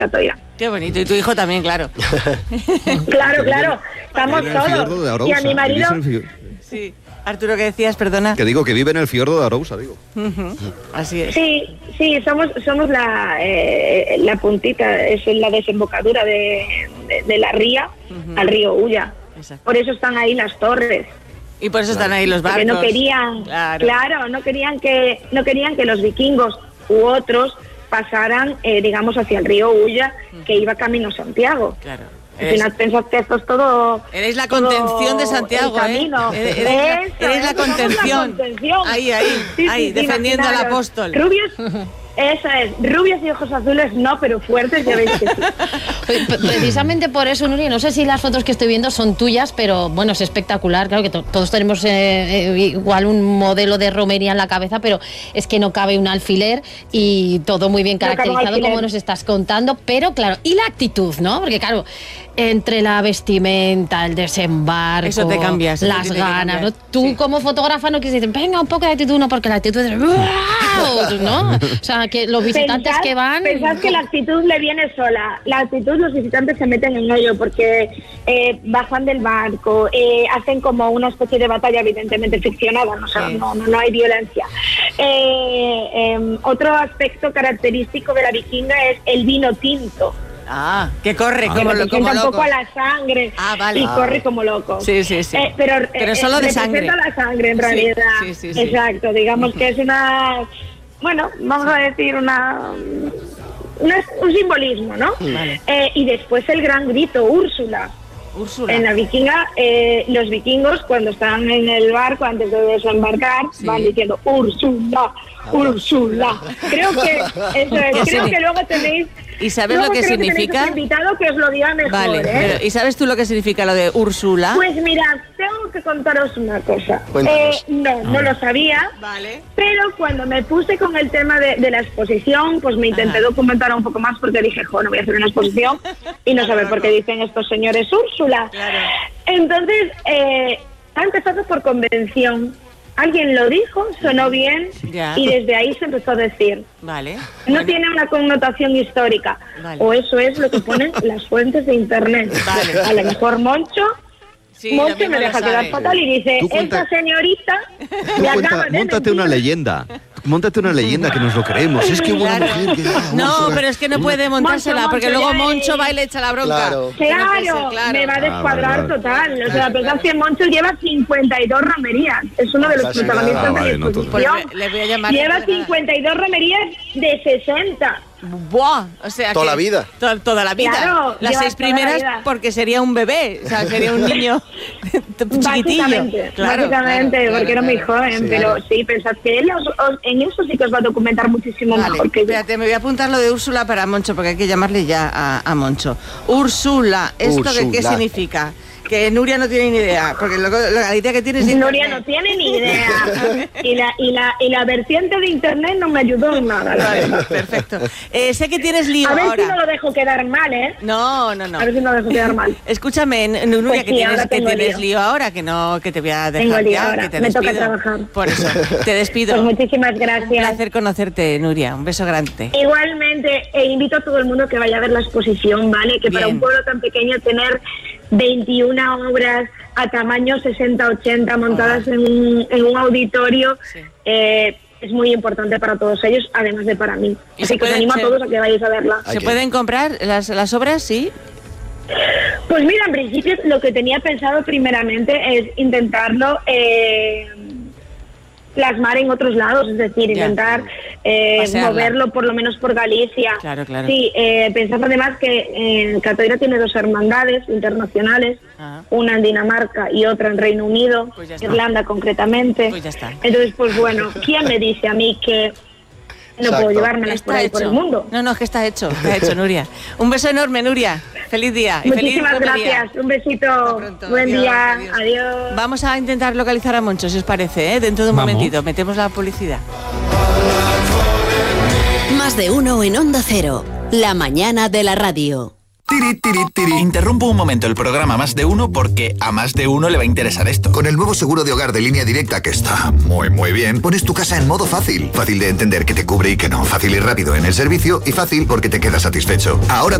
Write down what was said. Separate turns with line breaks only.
Catoira.
Qué bonito, y tu hijo también, claro.
Claro, estamos todos. Y a mi marido...
Sí. Arturo, ¿qué decías? Perdona.
Que digo que vive en el fiordo de Arousa, digo.
Así es.
Sí, somos la puntita, es la desembocadura de la ría al río Ulla. Exacto. Por eso están ahí las torres.
Y por eso están ahí los barcos.
Porque no querían, no querían que los vikingos u otros pasaran, digamos, hacia el río Ulla, que iba camino a Santiago. Claro. Al final pensad que esto es todo...
Eres la contención de Santiago, ¿eh? Eres la contención. Ahí, defendiendo al apóstol.
Rubios... Esa es, rubias y ojos azules no, pero fuertes, ya veis que sí.
Precisamente por eso, Nuria, no sé si las fotos que estoy viendo son tuyas, pero bueno, es espectacular. Claro que todos tenemos igual un modelo de romería en la cabeza, pero es que no cabe un alfiler y todo muy bien caracterizado, como nos estás contando. Pero claro, y la actitud, ¿no? Porque claro, entre la vestimenta, el desembarco,
eso te cambias,
las ganas, ¿no? Tú como fotógrafa no quieres decir, venga, un poco de actitud, no, porque la actitud es ¡wow! ¿no? O sea, que los visitantes que van...
Pensad que la actitud le viene sola. La actitud, los visitantes se meten en ello porque bajan del barco, hacen como una especie de batalla evidentemente ficcionada, ¿no? O sea, no hay violencia. Otro aspecto característico de la vikinga es el vino tinto.
Que corre como loco.
Un poco a la sangre y corre como loco.
Sí. Pero solo de sangre.
Representa la sangre en realidad. Sí. Exacto, digamos que es una... Bueno, vamos a decir un simbolismo, ¿no? Vale. Y después el gran grito, Úrsula. En la vikinga, los vikingos cuando están en el barco antes de desembarcar van diciendo Úrsula. Creo que eso es. Creo que luego tenéis...
¿Y sabes lo que significa?
Invitado que os lo diga mejor,
vale, pero, ¿y sabes tú lo que significa lo de Úrsula?
Pues mira, tengo que contaros una cosa. No lo sabía, pero cuando me puse con el tema de la exposición, pues me intenté documentar un poco más porque dije, no voy a hacer una exposición y no saber por qué dicen estos señores Úrsula. Claro. Entonces, ha empezado por convención. Alguien lo dijo, sonó bien y desde ahí se empezó a decir. No tiene una connotación histórica. O eso es lo que ponen las fuentes de internet. A lo mejor Moncho me deja quedar fatal y dice, esta señorita me acaba de
Móntate una leyenda. Móntate una leyenda que nos lo creemos. Es que hubo una mujer que...
No, pero es que no puede montársela porque luego Moncho va y le echa la bronca.
Claro, me va a descuadrar total. O sea, pensad que Moncho lleva 52 romerías. Es uno de los protagonistas de la exposición.
Le voy a llamar.
Lleva 52 romerías de 60.
¡Buah! O sea,
toda la vida.
Toda la vida. Claro, las 6 primeras porque sería un bebé, o sea, sería un niño chiquitillo.
Básicamente, porque era muy joven, pero sí, pensad que él en eso sí que os va a documentar muchísimo mejor que yo.
Espérate, me voy a apuntar lo de Úrsula para Moncho, porque hay que llamarle ya a Moncho. Úrsula, ¿esto qué significa? Que Nuria no tiene ni idea, porque la idea que tiene es...
Nuria no tiene ni idea. y la vertiente de internet no me ayudó en nada.
Vale, perfecto. Sé que tienes lío ahora.
A ver si no lo dejo quedar mal, ¿eh?
No.
A ver si no lo dejo quedar mal.
Escúchame, Nuria, pues que tienes lío ahora, que te voy a dejar ya, que te despido.
Me toca trabajar.
Por eso, te despido.
Pues muchísimas gracias.
Un placer conocerte, Nuria. Un beso grande.
Igualmente, invito a todo el mundo que vaya a ver la exposición, ¿vale? Que para un pueblo tan pequeño tener 21 obras a tamaño 60-80 montadas en un auditorio es muy importante para todos ellos, además de para mí. Así que os animo a todos a que vayáis a verla.
¿Se pueden comprar las obras? Sí.
Pues mira, en principio lo que tenía pensado primeramente es intentarlo plasmar en otros lados, es decir, intentar moverlo por lo menos por Galicia.
Claro.
Sí, pensad además que Catoira tiene 2 hermandades internacionales, una en Dinamarca y otra en Reino Unido, Irlanda concretamente.
Pues ya está.
Entonces, pues bueno, ¿quién me dice a mí que no puedo llevármelas por ahí por el mundo?
No, es que está hecho, Nuria. Un beso enorme, Nuria. Feliz día.
Muchísimas gracias. Un besito. Buen día. Adiós.
Vamos a intentar localizar a Moncho, si os parece, dentro de un momentito. Metemos la publicidad.
Más de uno en Onda Cero. La mañana de la radio.
Interrumpo un momento el programa Más de Uno porque a más de uno le va a interesar esto.
Con el nuevo seguro de hogar de Línea Directa, que está muy bien, pones tu casa en modo fácil. Fácil de entender que te cubre y que no. Fácil y rápido en el servicio y fácil porque te quedas satisfecho. Ahora